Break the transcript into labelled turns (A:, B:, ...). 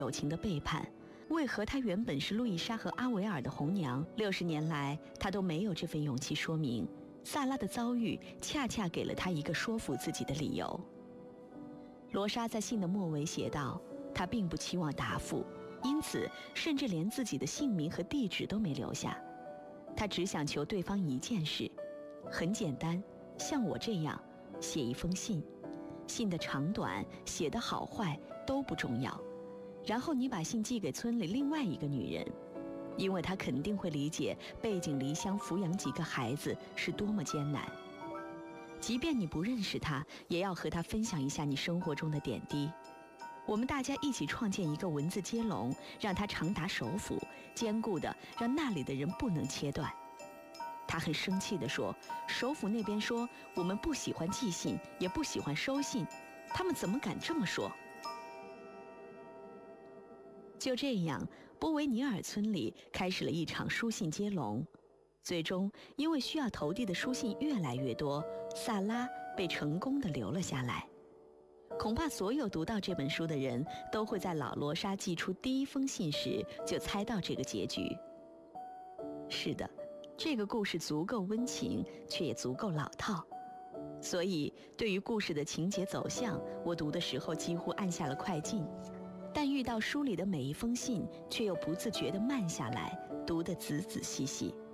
A: 友情的背叛？为何她原本是路易莎和阿维尔的红娘，60年来她都没有这份勇气说明？萨拉的遭遇恰恰给了她一个说服自己的理由。罗莎在信的末尾写道，她并不期望答复，因此甚至连自己的姓名和地址都没留下。她只想求对方一件事，很简单，像我这样写一封信，信的长短、写的好坏都不重要，然后你把信寄给村里另外一个女人，因为她肯定会理解背井离乡抚养几个孩子是多么艰难。即便你不认识她，也要和她分享一下你生活中的点滴。我们大家一起创建一个文字接龙，让它长达首府，坚固的让那里的人不能切断。他很生气地说，首府那边说我们不喜欢寄信，也不喜欢收信，他们怎么敢这么说？就这样，波维尼尔村里开始了一场书信接龙。最终因为需要投递的书信越来越多，萨拉被成功地留了下来。恐怕所有读到这本书的人都会在老罗莎寄出第一封信时就猜到这个结局。是的，这个故事足够温情，却也足够老套，所以对于故事的情节走向，我读的时候几乎按下了快进，但遇到书里的每一封信却又不自觉地慢下来，读得仔仔细细。